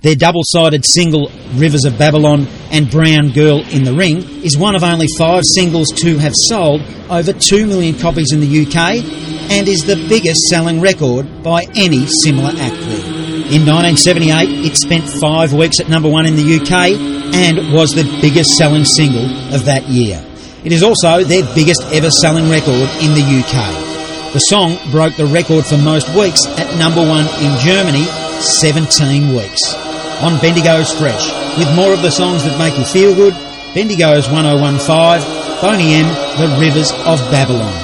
Their double-sided single, Rivers of Babylon and Brown Girl in the Ring, is one of only 5 singles to have sold over 2 million copies in the UK and is the biggest selling record by any similar act there. In 1978, it spent 5 weeks at number 1 in the UK and was the biggest selling single of that year. It is also their biggest ever selling record in the UK. The song broke the record for most weeks at number 1 in Germany, 17 weeks. On Bendigo's Fresh, with more of the songs that make you feel good, Bendigo's 1015, Boney M, The Rivers of Babylon.